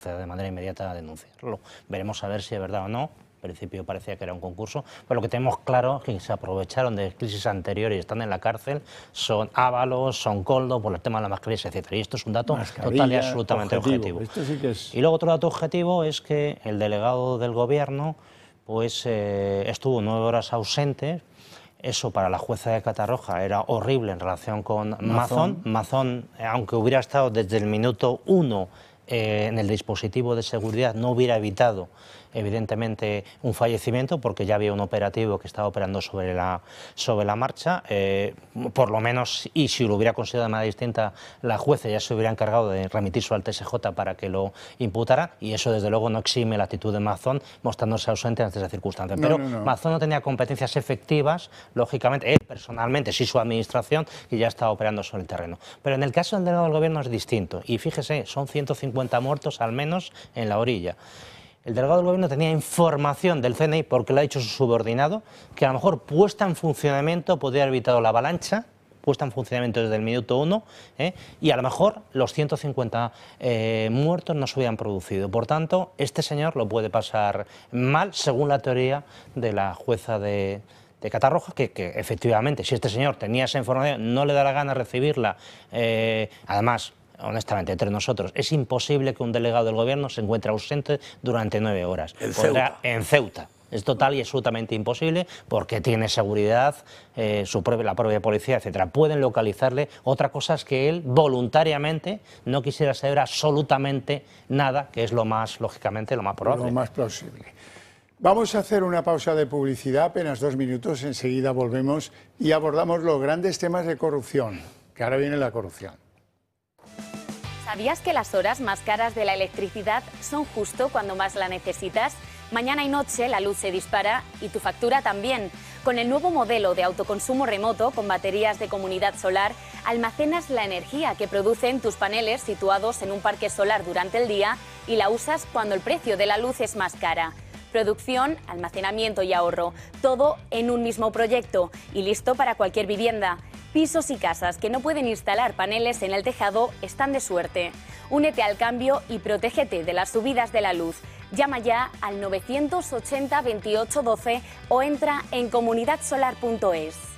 de manera inmediata a denunciarlo. Veremos a ver si es verdad o no. En principio parecía que era un concurso, pero lo que tenemos claro es que se aprovecharon de crisis anteriores y están en la cárcel son Ábalos, son Coldo, por el tema de las mascarillas, etcétera. Y esto es un dato total y absolutamente objetivo. Esto sí que es... Y luego otro dato objetivo es que el delegado del gobierno pues estuvo 9 horas ausente. Eso para la jueza de Catarroja era horrible en relación con Mazón. Mazón, aunque hubiera estado desde el minuto 1 en el dispositivo de seguridad, no hubiera evitado evidentemente un fallecimiento, porque ya había un operativo que estaba operando sobre la marcha, por lo menos, y si lo hubiera considerado de manera distinta, la jueza ya se hubiera encargado de remitirse al TSJ para que lo imputara, y eso desde luego no exime la actitud de Mazón mostrándose ausente ante esa circunstancia. Pero Mazón no tenía competencias efectivas, lógicamente, él personalmente, sí su administración, que ya estaba operando sobre el terreno. Pero en el caso del delegado del gobierno es distinto, y fíjese, son 150 muertos al menos en la orilla. El delegado del gobierno tenía información del CNI, porque lo ha dicho su subordinado, que a lo mejor puesta en funcionamiento podría haber evitado la avalancha, puesta en funcionamiento desde el minuto 1, y a lo mejor los 150 muertos no se hubieran producido. Por tanto, este señor lo puede pasar mal, según la teoría de la jueza de Catarroja, que efectivamente, si este señor tenía esa información, no le da la gana recibirla, además, honestamente, entre nosotros, es imposible que un delegado del gobierno se encuentre ausente durante 9 horas. En Ceuta. Es total y absolutamente imposible porque tiene seguridad, la propia policía, etcétera. Pueden localizarle. Otra cosa es que él voluntariamente no quisiera saber absolutamente nada, que es lo más, lógicamente, lo más probable. Lo más plausible. Vamos a hacer una pausa de publicidad, apenas 2 minutos, enseguida volvemos y abordamos los grandes temas de corrupción, que ahora viene la corrupción. ¿Sabías que las horas más caras de la electricidad son justo cuando más la necesitas? Mañana y noche la luz se dispara y tu factura también. Con el nuevo modelo de autoconsumo remoto con baterías de comunidad solar, almacenas la energía que producen tus paneles situados en un parque solar durante el día y la usas cuando el precio de la luz es más cara. Producción, almacenamiento y ahorro, todo en un mismo proyecto y listo para cualquier vivienda. Pisos y casas que no pueden instalar paneles en el tejado están de suerte. Únete al cambio y protégete de las subidas de la luz. Llama ya al 980 28 12 o entra en comunidadsolar.es.